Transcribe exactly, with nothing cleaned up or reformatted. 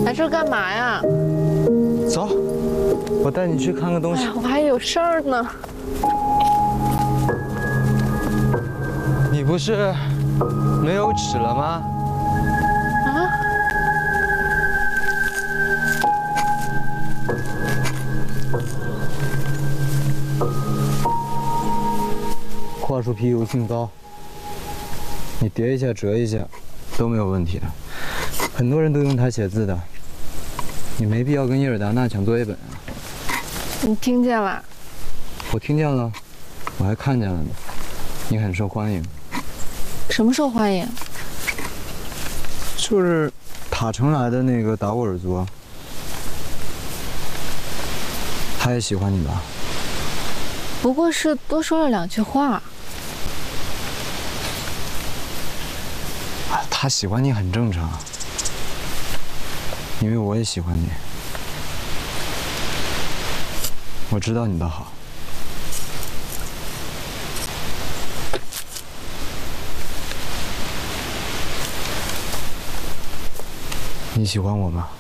来这儿干嘛呀？ 走，我带你去看个东西。 哎呀，我还有事儿呢。 你不是没有纸了吗？ 啊？ 桦树皮油性高，你叠一下折一下都没有问题的。很多人都用它写字的，你没必要跟伊尔达纳抢作业本啊。 你听见了？ 我听见了，我还看见了呢。你很受欢迎。 什么受欢迎？ 就是塔城来的那个达斡尔族，他也喜欢你吧？ 不过是多说了两句话。 他喜欢你很正常，因为我也喜欢你。我知道你的好。你喜欢我吗？